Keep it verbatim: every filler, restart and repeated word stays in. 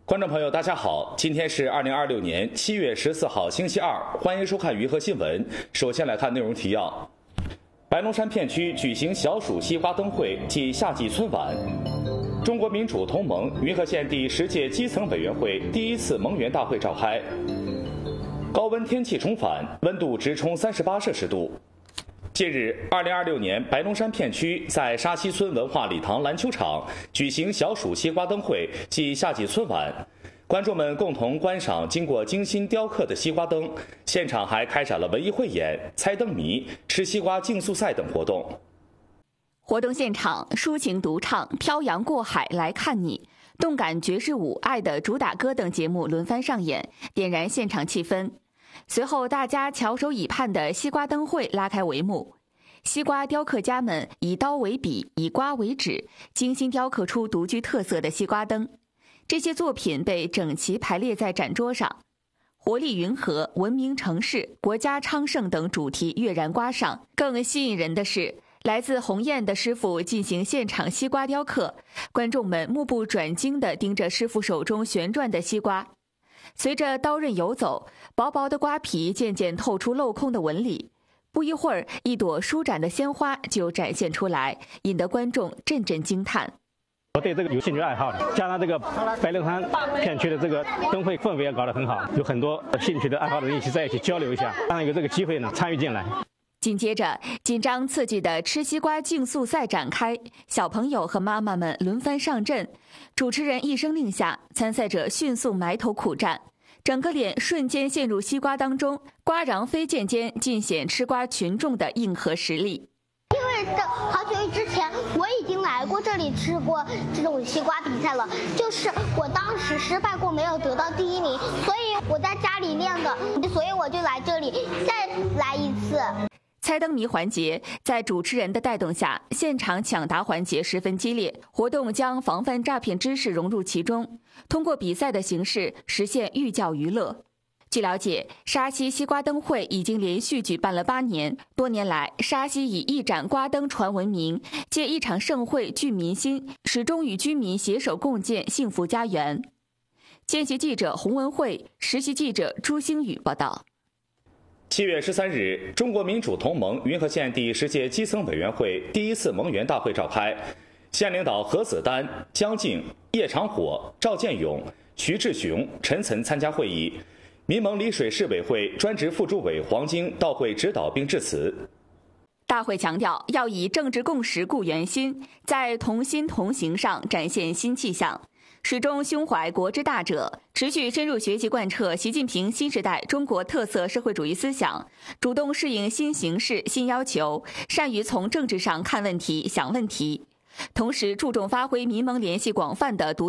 观众朋友，大家好，今天是二零二六年七月十四号，星期二，欢迎收看娱乐新闻。首先来看内容提要：白龙山片区举行小暑西瓜灯会暨夏季春晚。中国民主同盟云和县第十届基层委员会第一次盟员大会召开。高温天气重返，温度直冲三十八摄氏度。近日，二零二六年白龙山片区在沙溪村文化礼堂篮球场举行小暑西瓜灯会暨夏季春晚，观众们共同观赏经过精心雕刻的西瓜灯，现场还开展了文艺汇演、猜灯谜、吃西瓜竞速赛等活动。 活动现场，抒情独唱《漂洋过海来看你》，动感爵士舞《爱的主打歌》等节目轮番上演，点燃现场气氛。随后，大家翘首以盼的西瓜灯会拉开帷幕。西瓜雕刻家们以刀为笔，以瓜为纸，精心雕刻出独具特色的西瓜灯。这些作品被整齐排列在展桌上，活力云和、文明城市、国家昌盛等主题跃然刮上。更吸引人的是，来自鸿雁的师傅进行现场西瓜雕刻，观众们目不转睛地盯着师傅手中旋转的西瓜。随着刀刃游走，薄薄的瓜皮渐渐透出镂空的纹理，不一会儿，一朵舒展的鲜花就展现出来，引得观众阵阵惊叹。 我对这个有兴趣爱好的，加上这个白龙山片区的这个灯会氛围也搞得很好，有很多兴趣的爱好的人一起在一起交流一下，当然有这个机会呢参与进来。 紧接着，紧张刺激的吃西瓜竞速赛展开，小朋友和妈妈们轮番上阵，主持人一声令下，参赛者迅速埋头苦战，整个脸瞬间陷入西瓜当中，瓜瓤飞溅间尽显吃瓜群众的硬核实力。 因为这好久之前我已经来过这里吃过这种西瓜比赛了，就是我当时失败过，没有得到第一名，所以我在家里练的，所以我就来这里再来一次。 猜灯谜环节在主持人的带动下，现场抢答环节十分激烈，活动将防范诈骗知识融入其中，通过比赛的形式实现寓教于乐。据了解，沙溪西瓜灯会已经连续举办了八年，多年来，沙溪以一盏瓜灯传闻名，借一场盛会聚民心，始终与居民携手共建幸福家园。见习记者洪文慧，实习记者朱星宇报道。 七月十三日，中国民主同盟云和县第十届基层委员会第一次盟员大会召开，县领导何子丹、江静、叶长火、赵建勇、徐志雄、陈岑参加会议。民盟丽水市委会专职副主委黄晶到会指导并致辞。 大会强调，要以政治共识固原心，在同心同行上展现新气象，始终胸怀国之大者，持续深入学习贯彻习近平新时代中国特色社会主义思想，主动适应新形势、新要求，善于从政治上看问题、想问题，同时注重发挥民盟联系广泛的独